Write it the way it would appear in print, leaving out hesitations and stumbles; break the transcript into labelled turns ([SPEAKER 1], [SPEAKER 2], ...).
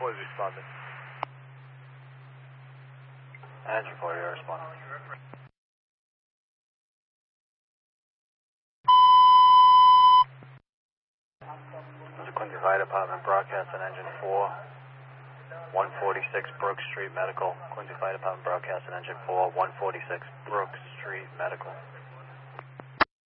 [SPEAKER 1] 4 is responding.
[SPEAKER 2] Engine 4, you're responding. This is Quincy Fire Department broadcasting engine 4, 146 Brooks Street Medical. Quincy Fire Department broadcasting engine 4, 146 Brooks Street Medical.